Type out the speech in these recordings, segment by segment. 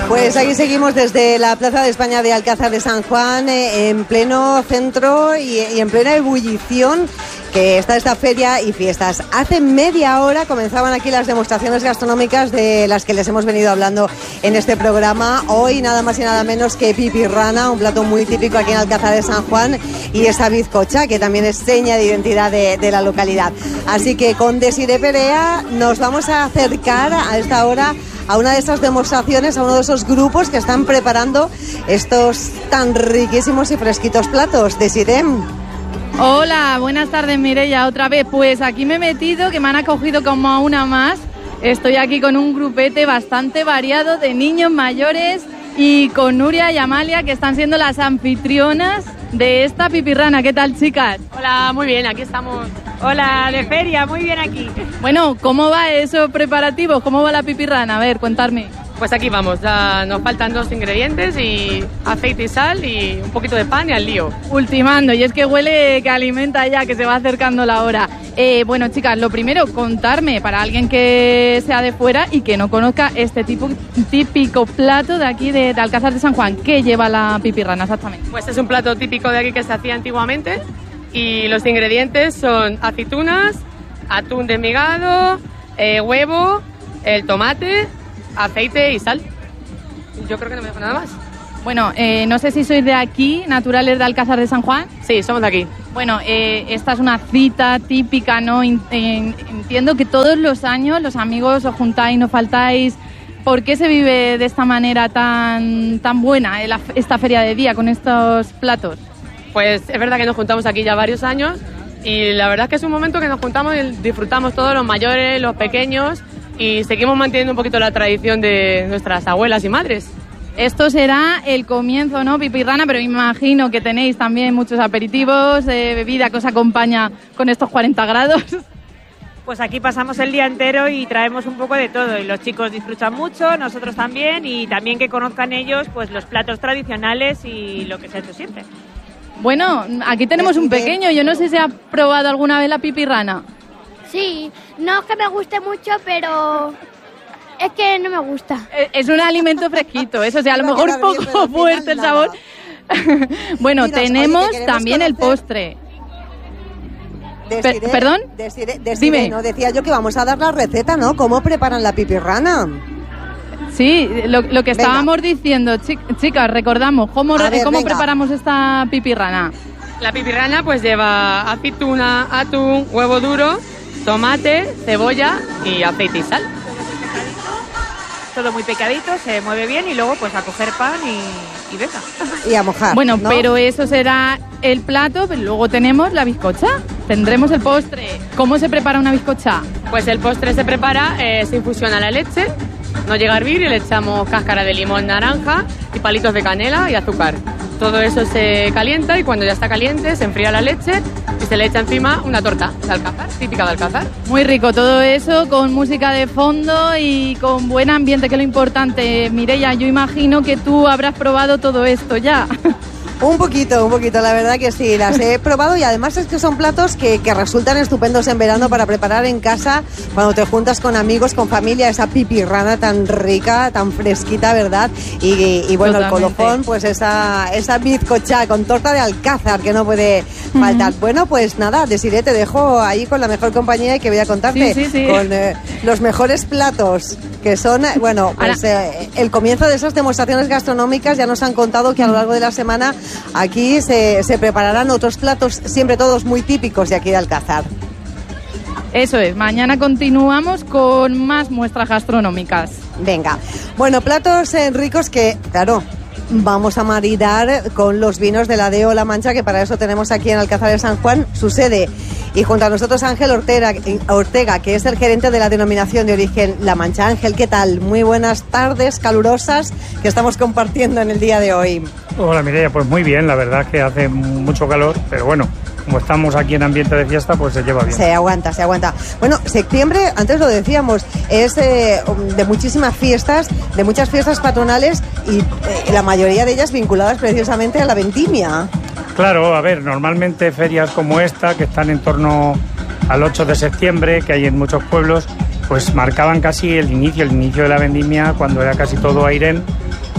Pues aquí seguimos desde la Plaza de España de Alcázar de San Juan, en pleno centro y en plena ebullición que está esta feria y fiestas. Hace media hora comenzaban aquí las demostraciones gastronómicas de las que les hemos venido hablando en este programa. Hoy nada más y nada menos que pipirrana, un plato muy típico aquí en Alcázar de San Juan, y esa bizcocha que también es seña de identidad de la localidad. Así que con Desiré Perea nos vamos a acercar a esta hora a una de esas demostraciones, a uno de esos grupos que están preparando estos tan riquísimos y fresquitos platos. Desiré. Hola, buenas tardes, Mireia, otra vez. Pues aquí me he metido, que me han acogido como a una más. Estoy aquí con un grupete bastante variado de niños mayores y con Nuria y Amalia, que están siendo las anfitrionas de esta pipirrana. ¿Qué tal, chicas? Hola, muy bien, aquí estamos. Hola, de feria, muy bien aquí. Bueno, ¿cómo va esos preparativos? ¿Cómo va la pipirrana? A ver, contarme. Pues aquí vamos, ya nos faltan 2 ingredientes y aceite y sal y un poquito de pan y al lío. Ultimando, y es que huele que alimenta ya, que se va acercando la hora. Bueno, chicas, lo primero, contarme para alguien que sea de fuera y que no conozca este típico plato de aquí de Alcázar de San Juan. ¿Qué lleva la pipirrana exactamente? Pues es un plato típico de aquí que se hacía antiguamente y los ingredientes son aceitunas, atún desmigado, huevo, el tomate, aceite y sal. Yo creo que no me dejo nada más. Bueno, no sé si sois de aquí, naturales de Alcázar de San Juan. Sí, somos de aquí. Bueno, esta es una cita típica, ¿no? Entiendo que todos los años los amigos os juntáis, no faltáis. ¿Por qué se vive de esta manera tan buena esta feria de día con estos platos? Pues es verdad que nos juntamos aquí ya varios años y la verdad es que es un momento que nos juntamos y disfrutamos todos, los mayores, los pequeños, y seguimos manteniendo un poquito la tradición de nuestras abuelas y madres. Esto será el comienzo, ¿no, pipirrana? Pero imagino que tenéis también muchos aperitivos, bebida que os acompaña con estos 40 grados. Pues aquí pasamos el día entero y traemos un poco de todo, y los chicos disfrutan mucho, nosotros también, y también que conozcan ellos pues los platos tradicionales y lo que se ha hecho siempre. Bueno, aquí tenemos un pequeño, yo no sé si ha probado alguna vez la pipirrana. Sí, no es que me guste mucho, pero es que no me gusta. Es un alimento fresquito, eso, o sea, a lo mejor un poco fuerte el sabor. Bueno, tenemos también el postre. ¿Perdón? Dime. No, decía yo que vamos a dar la receta, ¿no? ¿Cómo preparan la pipirrana? Sí, lo que estábamos diciendo, chicas, recordamos, ¿cómo preparamos esta pipirrana? La pipirrana pues lleva aceituna, atún, huevo duro, tomate, cebolla y aceite y sal. Todo muy picadito, se mueve bien y luego pues a coger pan y venga. Y a mojar. Bueno, ¿no? Pero eso será el plato, pero luego tenemos la bizcocha, tendremos el postre. ¿Cómo se prepara una bizcocha? Pues el postre se prepara, se infusiona la leche, no llega a hervir y le echamos cáscara de limón, naranja y palitos de canela y azúcar. Todo eso se calienta y cuando ya está caliente se enfría la leche y se le echa encima una torta de Alcázar, típica de Alcázar. Muy rico todo eso, con música de fondo y con buen ambiente, que es lo importante. Mireia, yo imagino que tú habrás probado todo esto ya. Un poquito, la verdad que sí, las he probado, y además es que son platos que resultan estupendos en verano para preparar en casa cuando te juntas con amigos, con familia, esa pipirrana tan rica, tan fresquita, ¿verdad? Y bueno, totalmente. El colofón, pues esa bizcocha con torta de Alcázar que no puede faltar. Bueno, pues nada, Desiré, te dejo ahí con la mejor compañía y que voy a contarte con los mejores platos, que son, bueno, pues el comienzo de esas demostraciones gastronómicas. Ya nos han contado que a lo largo de la semana aquí se prepararán otros platos, siempre todos muy típicos de aquí de Alcázar. Eso es, mañana continuamos con más muestras gastronómicas. Venga, bueno, platos ricos que, claro, vamos a maridar con los vinos de la Deo La Mancha, que para eso tenemos aquí en Alcázar de San Juan su sede. Y junto a nosotros Ángel Ortega, que es el gerente de la denominación de origen La Mancha. Ángel, ¿qué tal? Muy buenas tardes calurosas que estamos compartiendo en el día de hoy. Hola Mireia, pues muy bien, la verdad es que hace mucho calor, pero bueno, como estamos aquí en ambiente de fiesta, pues se lleva bien. Se aguanta. Bueno, septiembre, antes lo decíamos, es de muchísimas fiestas, de muchas fiestas patronales y la mayoría de ellas vinculadas precisamente a la vendimia. Claro, a ver, normalmente ferias como esta, que están en torno al 8 de septiembre, que hay en muchos pueblos, pues marcaban casi el inicio de la vendimia, cuando era casi todo airén,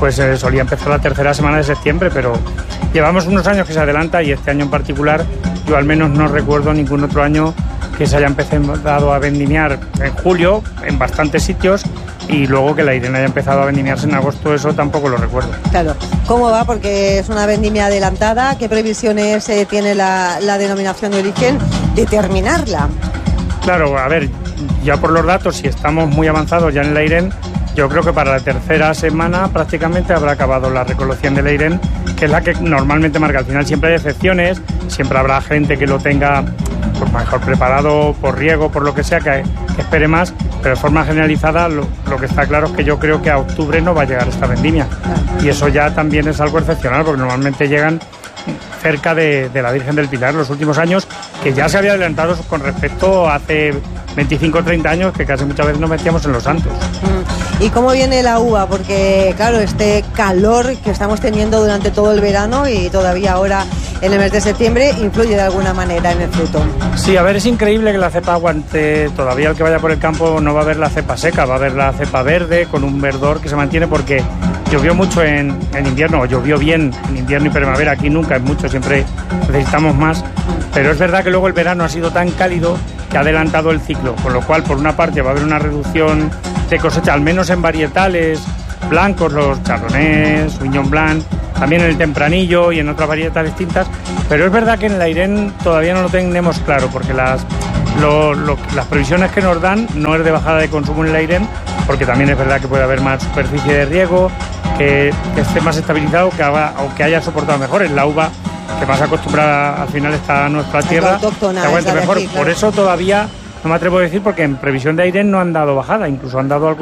pues solía empezar la tercera semana de septiembre, pero llevamos unos años que se adelanta y este año en particular yo al menos no recuerdo ningún otro año que se haya empezado a vendimiar en julio en bastantes sitios y luego que la Irene haya empezado a vendimiarse en agosto, eso tampoco lo recuerdo. Claro. ¿Cómo va? Porque es una vendimia adelantada. ¿Qué previsiones tiene la denominación de origen de terminarla? Claro, a ver, ya por los datos, si estamos muy avanzados ya en la Irene, yo creo que para la tercera semana prácticamente habrá acabado la recolección de la Irene, que es la que normalmente marca. Al final siempre hay excepciones, siempre habrá gente que lo tenga pues mejor preparado por riego, por lo que sea, que espere más, pero de forma generalizada lo que está claro es que yo creo que a octubre no va a llegar esta vendimia. Y eso ya también es algo excepcional, porque normalmente llegan cerca de la Virgen del Pilar los últimos años, que ya se había adelantado con respecto a hace 25 o 30 años, que casi muchas veces nos metíamos en los santos. ¿Y cómo viene la uva? Porque, claro, este calor que estamos teniendo durante todo el verano y todavía ahora en el mes de septiembre influye de alguna manera en el fruto. Sí, a ver, es increíble que la cepa aguante. Todavía el que vaya por el campo no va a ver la cepa seca, va a ver la cepa verde con un verdor que se mantiene, porque llovió mucho en invierno, o llovió bien en invierno y primavera. Aquí nunca es mucho, siempre necesitamos más. Pero es verdad que luego el verano ha sido tan cálido que ha adelantado el ciclo, con lo cual por una parte va a haber una reducción de cosecha, al menos en varietales blancos, los chardonnays, sauvignon blanc, también en el tempranillo y en otras variedades distintas, pero es verdad que en la Irene todavía no lo tenemos claro, porque las previsiones que nos dan no es de bajada de consumo en la Irene, porque también es verdad que puede haber más superficie de riego, que esté más estabilizado, o que haya soportado mejor. Es la uva que más acostumbrada al final está a nuestra tierra, que aguante mejor. Aquí, claro. Por eso todavía no me atrevo a decir, porque en previsión de Irene no han dado bajada, incluso han dado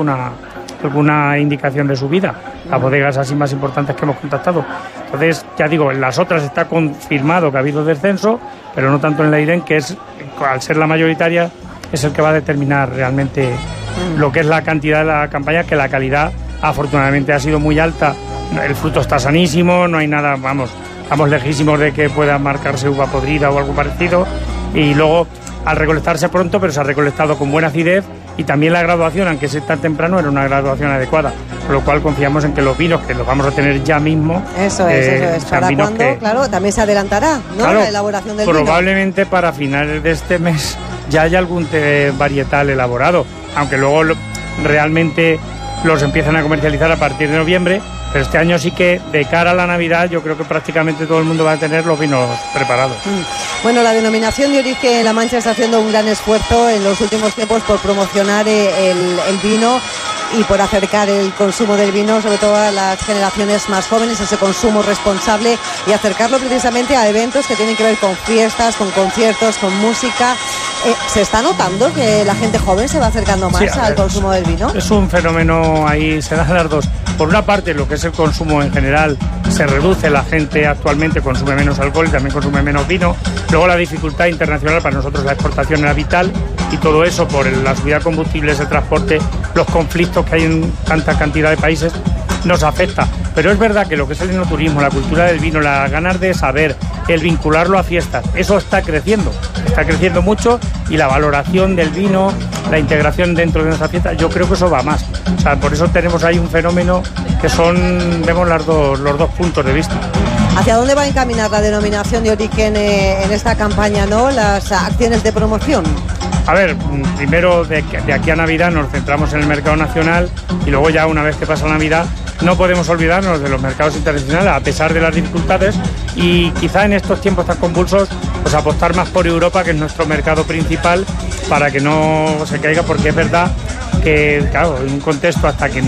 alguna indicación de subida a bodegas así más importantes que hemos contactado. Entonces, ya digo, en las otras está confirmado que ha habido descenso, pero no tanto en la Irene, que es, al ser la mayoritaria, es el que va a determinar realmente lo que es la cantidad de la campaña, que la calidad afortunadamente ha sido muy alta. El fruto está sanísimo, no hay nada, estamos lejísimos de que pueda marcarse uva podrida o algo parecido, y luego al recolectarse pronto, pero se ha recolectado con buena acidez, y también la graduación, aunque sea tan temprano, era una graduación adecuada, con lo cual confiamos en que los vinos, que los vamos a tener ya mismo, eso es. ¿Para cuándo? Claro, también se adelantará, ¿no? Claro, la elaboración del vino. Probablemente para finales de este mes ya haya algún varietal elaborado, aunque luego realmente los empiezan a comercializar a partir de noviembre. Pero este año sí que, de cara a la Navidad, yo creo que prácticamente todo el mundo va a tener los vinos preparados. Bueno, la denominación de origen La Mancha está haciendo un gran esfuerzo en los últimos tiempos por promocionar el vino y por acercar el consumo del vino, sobre todo a las generaciones más jóvenes, ese consumo responsable, y acercarlo precisamente a eventos que tienen que ver con fiestas, con conciertos, con música. ¿Se está notando que la gente joven se va acercando más al consumo del vino? Es un fenómeno, ahí se dan las dos. Por una parte, lo que es el consumo en general se reduce, la gente actualmente consume menos alcohol y también consume menos vino. Luego la dificultad internacional, para nosotros la exportación era vital, y todo eso por la subida de combustibles, el transporte, los conflictos que hay en tanta cantidad de países, nos afecta. Pero es verdad que lo que es el enoturismo, la cultura del vino, las ganas de saber, el vincularlo a fiestas, eso está creciendo mucho, y la valoración del vino, la integración dentro de nuestra fiesta, yo creo que eso va más. O sea, por eso tenemos ahí un fenómeno que vemos los dos puntos de vista. ¿Hacia dónde va a encaminar la denominación de origen en esta campaña, no? Las acciones de promoción. A ver, primero de aquí a Navidad nos centramos en el mercado nacional, y luego ya una vez que pasa Navidad no podemos olvidarnos de los mercados internacionales, a pesar de las dificultades, y quizá en estos tiempos tan convulsos pues apostar más por Europa, que es nuestro mercado principal, para que no se caiga, porque es verdad que, claro, en un contexto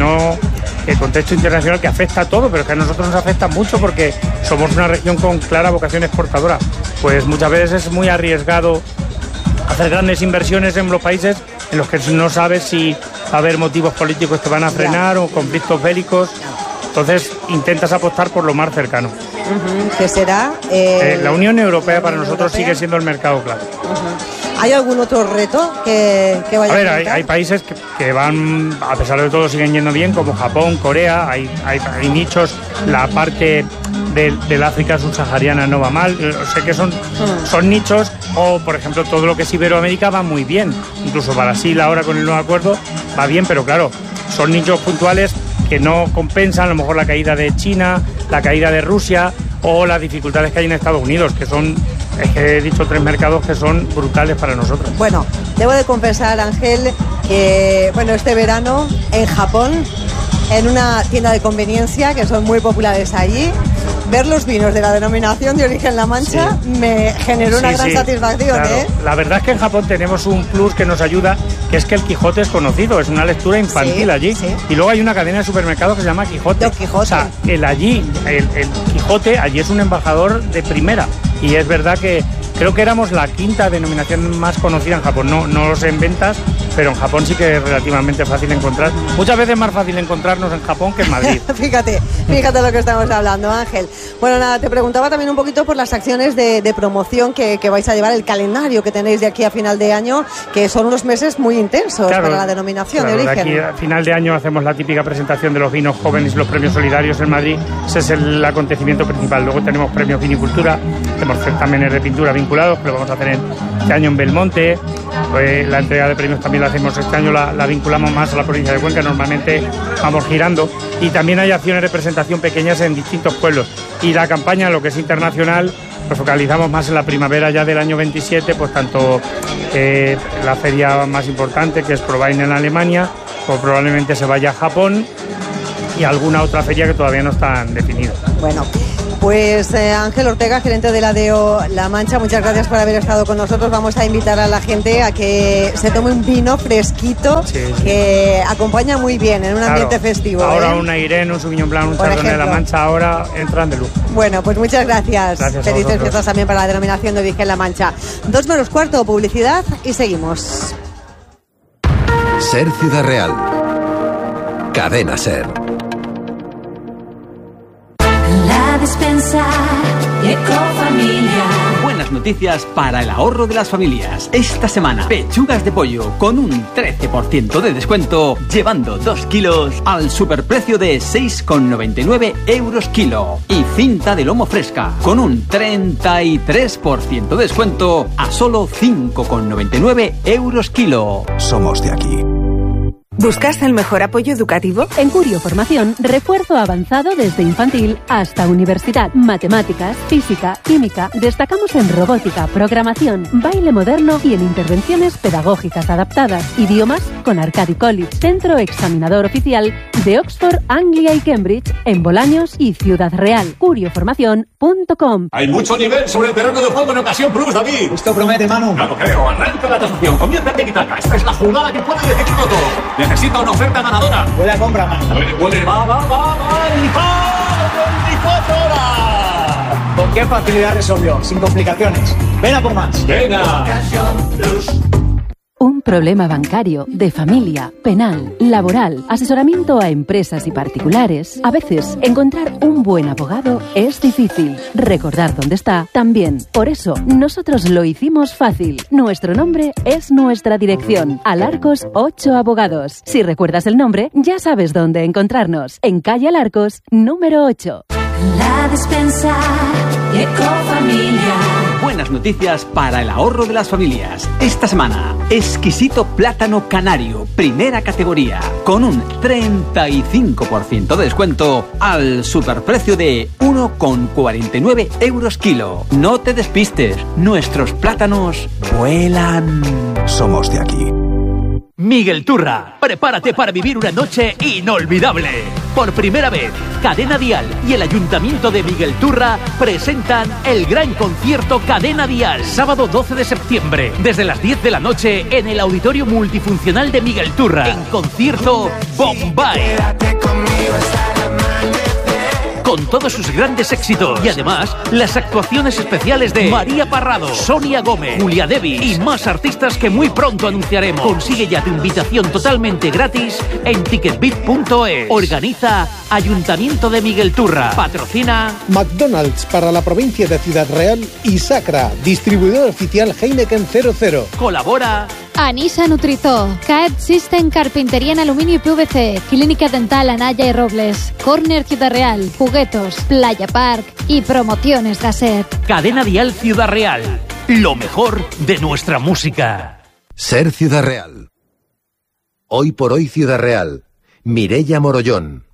el contexto internacional que afecta a todo, pero que a nosotros nos afecta mucho porque somos una región con clara vocación exportadora, pues muchas veces es muy arriesgado hacer grandes inversiones en los países en los que no sabes si va a haber motivos políticos que van a frenar o conflictos bélicos. Entonces intentas apostar por lo más cercano. ¿Qué será? La Unión Europea para nosotros sigue siendo el mercado clave. ¿Hay algún otro reto que vaya a ver? Hay países que van, a pesar de todo, siguen yendo bien, como Japón, Corea. Hay nichos, la parte del África subsahariana no va mal. Sé que son nichos, o por ejemplo todo lo que es Iberoamérica va muy bien. Incluso Brasil ahora con el nuevo acuerdo va bien, pero claro, son nichos puntuales que no compensan a lo mejor la caída de China, la caída de Rusia o las dificultades que hay en Estados Unidos, que son, es que he dicho 3 mercados que son brutales para nosotros. Bueno, debo de confesar, Ángel, que este verano en Japón, en una tienda de conveniencia que son muy populares allí, ver los vinos de la denominación de origen La Mancha me generó una gran satisfacción. Claro. La verdad es que en Japón tenemos un plus que nos ayuda, que es que el Quijote es conocido, es una lectura infantil allí. Sí. Y luego hay una cadena de supermercados que se llama Quijote. Quijote. O sea, el Quijote allí es un embajador de primera. Y es verdad que creo que éramos la 5ª denominación más conocida en Japón. No lo sé en ventas, pero en Japón sí que es relativamente fácil encontrar. Muchas veces más fácil encontrarnos en Japón que en Madrid. Fíjate lo que estamos hablando, Ángel. Bueno, nada, te preguntaba también un poquito por las acciones de promoción que vais a llevar, el calendario que tenéis de aquí a final de año, que son unos meses muy intensos para la denominación de origen. De aquí a final de año hacemos la típica presentación de los vinos jóvenes y los premios solidarios en Madrid. Ese es el acontecimiento principal. Luego tenemos premios vinicultura, tenemos certámenes de pintura vinculados, que lo vamos a hacer este año en Belmonte. La entrega de premios también la hacemos este año, la vinculamos más a la provincia de Cuenca, normalmente vamos girando, y también hay acciones de presentación pequeñas en distintos pueblos, y la campaña, lo que es internacional, nos focalizamos más en la primavera ya del año 27, pues tanto la feria más importante, que es ProWein en Alemania, pues probablemente se vaya a Japón, y alguna otra feria que todavía no están definidas. Bueno, pues Ángel Ortega, gerente de la DEO La Mancha, muchas gracias por haber estado con nosotros. Vamos a invitar a la gente a que se tome un vino fresquito, que acompaña muy bien en un ambiente festivo. Ahora un Irene, un Sauvignon Blanc, un Chardonnay de La Mancha, ahora entran de lujo. Bueno, pues muchas gracias. Felices fiestas también para la denominación de origen La Mancha. 2:15, publicidad y seguimos. Ser Ciudad Real. Cadena Ser. Despensa Ecofamilia. Buenas noticias para el ahorro de las familias. Esta semana, pechugas de pollo con un 13% de descuento, llevando 2 kilos al superprecio de 6,99 € kilo. Y cinta de lomo fresca con un 33% de descuento a solo 5,99 € kilo. Somos de aquí. ¿Buscas el mejor apoyo educativo? En Curio Formación, refuerzo avanzado desde infantil hasta universidad. Matemáticas, física, química. Destacamos en robótica, programación, baile moderno y en intervenciones pedagógicas adaptadas. Idiomas con Arcadi College, centro examinador oficial de Oxford, Anglia y Cambridge, en Bolaños y Ciudad Real. curioformación.com. Hay mucho nivel sobre el terreno de juego en ocasión Plus, David. Esto promete, Manu. No lo creo. Arranca la tasación. Comienza el tiki-taka. Esta es la jugada que puede decidirlo todo. Necesita una oferta ganadora. Huele a compra, Manu. Huele. Va. ¡El 24 horas! ¿Con qué facilidad resolvió? Sin complicaciones. Ven a por más. Venga. Un problema bancario, de familia, penal, laboral, asesoramiento a empresas y particulares. A veces, encontrar un buen abogado es difícil. Recordar dónde está, también. Por eso, nosotros lo hicimos fácil. Nuestro nombre es nuestra dirección. Alarcos 8 Abogados. Si recuerdas el nombre, ya sabes dónde encontrarnos. En calle Alarcos, número 8. La despensa Ecofamilia. Buenas noticias para el ahorro de las familias. Esta semana, exquisito plátano canario, primera categoría, con un 35% de descuento al superprecio de 1,49 € kilo. No te despistes, nuestros plátanos vuelan. Somos de aquí. Miguel Turra, prepárate para vivir una noche inolvidable. Por primera vez, Cadena Dial y el Ayuntamiento de Miguel Turra presentan el gran concierto Cadena Dial, sábado 12 de septiembre, desde las 10 de la noche en el Auditorio Multifuncional de Miguel Turra. En concierto Bombay. Con todos sus grandes éxitos y además las actuaciones especiales de María Parrado, Sonia Gómez, Julia Devi y más artistas que muy pronto anunciaremos. Consigue ya tu invitación totalmente gratis en ticketbit.es. Organiza Ayuntamiento de Miguel Turra. Patrocina McDonald's para la provincia de Ciudad Real y Sacra, distribuidor oficial Heineken 00. Colabora Anisa Nutrizó, CAED System Carpintería en Aluminio y PVC, Clínica Dental Anaya y Robles, Corner Ciudad Real, Juguetos, Playa Park y Promociones Gasset. Cadena Dial Ciudad Real, lo mejor de nuestra música. Ser Ciudad Real. Hoy por hoy Ciudad Real. Mireia Morollón.